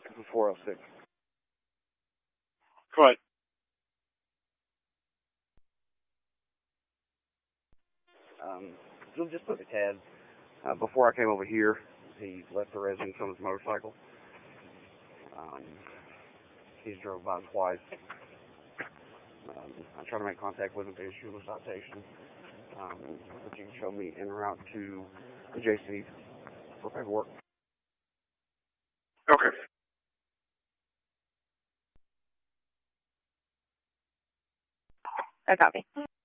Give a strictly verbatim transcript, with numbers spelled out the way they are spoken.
four oh six. Go ahead. Um, so just put the tab. Uh, before I came over here, he left the residence on his motorcycle. Um, he's drove by twice. Um, I tried to make contact with him to issue a citation. Um, but you can show me en route to the J C for paperwork. Okay. I copy.